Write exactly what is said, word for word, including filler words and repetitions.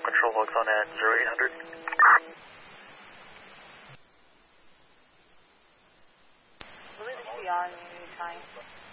control logs on at zero eight hundred. Will it be on time?